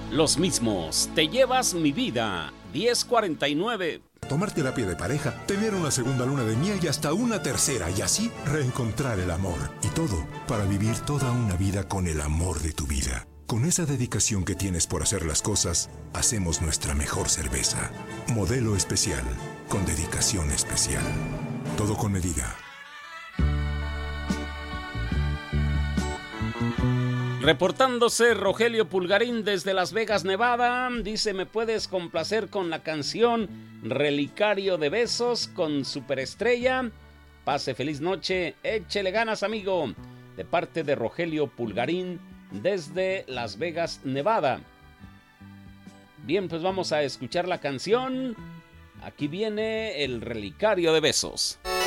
Los mismos. Te llevas mi vida. 1049. Tomar terapia de pareja, tener una segunda luna de miel y hasta una tercera, y así reencontrar el amor. Y todo para vivir toda una vida con el amor de tu vida. Con esa dedicación que tienes por hacer las cosas, hacemos nuestra mejor cerveza. Modelo especial, con dedicación especial. Todo con medida. Reportándose Rogelio Pulgarín desde Las Vegas, Nevada, dice: ¿me puedes complacer con la canción Relicario de Besos con Superestrella? Pase feliz noche, échele ganas, amigo. De parte de Rogelio Pulgarín desde Las Vegas, Nevada. Bien, pues vamos a escuchar la canción. Aquí viene el Relicario de Besos.